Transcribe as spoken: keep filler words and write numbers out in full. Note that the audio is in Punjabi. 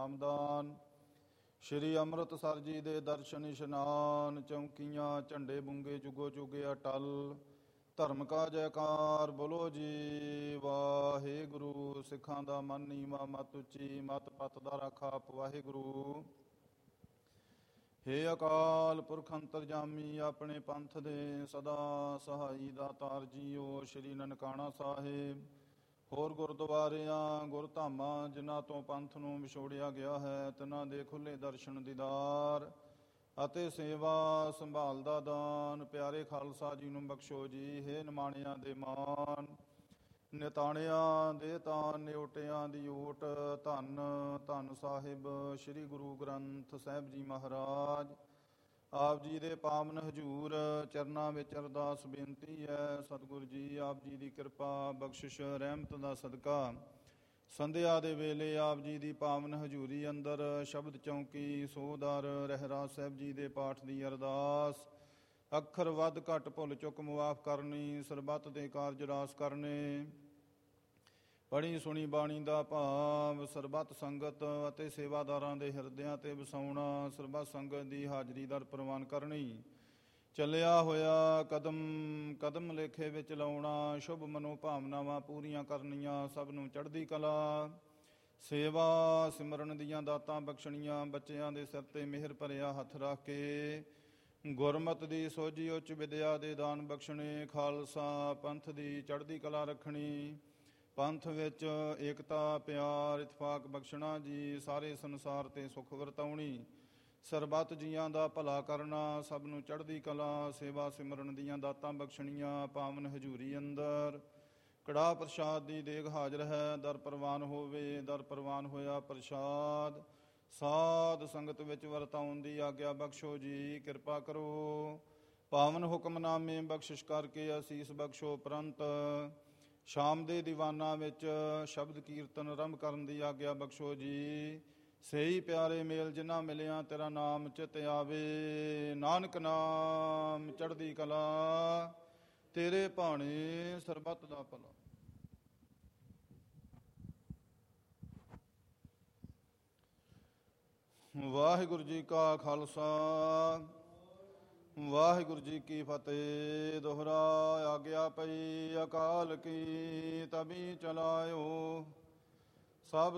ਨਾਮਦਾਨ। ਸ਼੍ਰੀ ਅੰਮ੍ਰਿਤਸਰ ਜੀ ਦੇ ਦਰਸ਼ਨ ਇਸ਼ਨਾਨ, ਚੌਂਕੀਆਂ ਝੰਡੇ ਬੁੰਗੇ ਜੁਗੋ ਜੁਗੇ ਅਟਲ। ਧਰਮ ਕਾ ਜੈਕਾਰ ਬੋਲੋ ਜੀ ਵਾਹਿਗੁਰੂ। ਸਿੱਖਾਂ ਦਾ ਮਨ ਨੀਵਾਂ ਮਤ ਉੱਚੀ, ਮਤ ਪਤ ਦਾ ਰਾਖਾ ਆਪ ਵਾਹਿਗੁਰੂ। ਹੇ ਅਕਾਲ ਪੁਰਖ ਅੰਤਰਜਾਮੀ, ਆਪਣੇ ਪੰਥ ਦੇ ਸਦਾ ਸਹਾਈ ਦਾਤਾਰ ਜੀਓ। ਸ਼੍ਰੀ ਨਨਕਾਣਾ ਸਾਹਿਬ ਹੋਰ ਗੁਰਦੁਆਰਿਆਂ ਗੁਰਧਾਮਾਂ ਜਿਨ੍ਹਾਂ ਤੋਂ ਪੰਥ ਨੂੰ ਵਿਛੋੜਿਆ ਗਿਆ ਹੈ, ਤਿਨ੍ਹਾਂ ਦੇ ਖੁੱਲ੍ਹੇ ਦਰਸ਼ਨ ਦੀਦਾਰ ਅਤੇ ਸੇਵਾ ਸੰਭਾਲ ਦਾ ਦਾਨ ਪਿਆਰੇ ਖਾਲਸਾ ਜੀ ਨੂੰ ਬਖਸ਼ੋ ਜੀ। ਹੇ ਨਿਮਾਣਿਆਂ ਦੇ ਮਾਨ, ਨਿਤਾਣਿਆਂ ਦੇ ਤਾਨ, ਨਿਓਟਿਆਂ ਦੀ ਓਟ। ਧੰਨ ਧੰਨ ਸਾਹਿਬ ਸ੍ਰੀ ਗੁਰੂ ਗ੍ਰੰਥ ਸਾਹਿਬ ਜੀ ਮਹਾਰਾਜ। ਆਪ ਜੀ ਦੇ ਪਾਵਨ ਹਜ਼ੂਰ ਚਰਨਾਂ ਵਿੱਚ ਅਰਦਾਸ ਬੇਨਤੀ ਹੈ, ਸਤਿਗੁਰੂ ਜੀ ਆਪ ਜੀ ਦੀ ਕਿਰਪਾ ਬਖਸ਼ਿਸ਼ ਰਹਿਮਤ ਦਾ ਸਦਕਾ ਸੰਧਿਆ ਦੇ ਵੇਲੇ ਆਪ ਜੀ ਦੀ ਪਾਵਨ ਹਜ਼ੂਰੀ ਅੰਦਰ ਸ਼ਬਦ ਚੌਂਕੀ ਸੋਦਰ ਰਹਿਰਾਸ ਸਾਹਿਬ ਜੀ ਦੇ ਪਾਠ ਦੀ ਅਰਦਾਸ। ਅੱਖਰ ਵੱਧ ਘੱਟ ਭੁੱਲ ਚੁੱਕ ਮੁਆਫ ਕਰਨੀ, ਸਰਬੱਤ ਦੇ ਕਾਰਜ ਰਾਸ ਕਰਨੇ। ਪੜ੍ਹੀ ਸੁਣੀ ਬਾਣੀ ਦਾ ਭਾਵ ਸਰਬੱਤ ਸੰਗਤ ਅਤੇ ਸੇਵਾਦਾਰਾਂ ਦੇ ਹਿਰਦਿਆਂ 'ਤੇ ਵਸਾਉਣਾ, ਸਰਬੱਤ ਸੰਗਤ ਦੀ ਹਾਜ਼ਰੀ ਦਰ ਪ੍ਰਵਾਨ ਕਰਨੀ। ਚੱਲਿਆ ਹੋਇਆ ਕਦਮ ਕਦਮ ਲੇਖੇ ਵਿੱਚ ਲਾਉਣਾ, ਸ਼ੁਭ ਮਨੋ ਭਾਵਨਾਵਾਂ ਪੂਰੀਆਂ ਕਰਨੀਆਂ, ਸਭ ਨੂੰ ਚੜ੍ਹਦੀ ਕਲਾ ਸੇਵਾ ਸਿਮਰਨ ਦੀਆਂ ਦਾਤਾਂ ਬਖਸ਼ਣੀਆਂ। ਬੱਚਿਆਂ ਦੇ ਸਿਰ 'ਤੇ ਮਿਹਰ ਭਰਿਆ ਹੱਥ ਰੱਖ ਕੇ ਗੁਰਮਤਿ ਦੀ ਸੋਝੀ ਉੱਚ ਵਿਦਿਆ ਦੇ ਦਾਨ ਬਖਸ਼ਣੇ। ਖਾਲਸਾ ਪੰਥ ਦੀ ਚੜ੍ਹਦੀ ਕਲਾ ਰੱਖਣੀ, ਪੰਥ ਵਿੱਚ ਏਕਤਾ ਪਿਆਰ ਇਤਫਾਕ ਬਖਸ਼ਣਾ ਜੀ। ਸਾਰੇ ਸੰਸਾਰ 'ਤੇ ਸੁੱਖ ਵਰਤਾਉਣੀ, ਸਰਬੱਤ ਜੀਆਂ ਦਾ ਭਲਾ ਕਰਨਾ, ਸਭ ਨੂੰ ਚੜ੍ਹਦੀ ਕਲਾ ਸੇਵਾ ਸਿਮਰਨ ਦੀਆਂ ਦਾਤਾਂ ਬਖਸ਼ਣੀਆਂ। ਪਾਵਨ ਹਜ਼ੂਰੀ ਅੰਦਰ ਕੜਾਹ ਪ੍ਰਸ਼ਾਦ ਦੀ ਦੇਗ ਹਾਜ਼ਰ ਹੈ, ਦਰ ਪ੍ਰਵਾਨ ਹੋਵੇ। ਦਰ ਪ੍ਰਵਾਨ ਹੋਇਆ ਪ੍ਰਸ਼ਾਦ ਸਾਧ ਸੰਗਤ ਵਿੱਚ ਵਰਤਾਉਣ ਦੀ ਆਗਿਆ ਬਖਸ਼ੋ ਜੀ, ਕਿਰਪਾ ਕਰੋ। ਪਾਵਨ ਹੁਕਮਨਾਮੇ ਬਖਸ਼ਿਸ਼ ਕਰਕੇ ਅਸੀਸ ਬਖਸ਼ੋ। ਉਪਰੰਤ ਸ਼ਾਮ ਦੇ ਦੀਵਾਨਾਂ ਵਿੱਚ ਸ਼ਬਦ ਕੀਰਤਨ ਆਰੰਭ ਕਰਨ ਦੀ ਆਗਿਆ ਬਖਸ਼ੋ ਜੀ। ਸਹੀ ਪਿਆਰੇ ਮੇਲ ਜਿਨ੍ਹਾਂ ਮਿਲਿਆ ਤੇਰਾ ਨਾਮ ਚਿਤ ਆਵੇ, ਨਾਨਕ ਨਾਮ ਚੜ੍ਹਦੀ ਕਲਾ ਤੇਰੇ ਭਾਣੇ ਸਰਬੱਤ ਦਾ ਭਲਾ। ਵਾਹਿਗੁਰੂ ਜੀ ਕਾ ਖਾਲਸਾ ਵਾਹਿਗੁਰੂ ਜੀ ਕੀ ਫਤਿਹ। ਦੋਹਰਾ ਆਗਿਆ ਪਈ ਅਕਾਲ ਕੀ, ਤਬੀ ਚਲਾਇਓ ਸਭ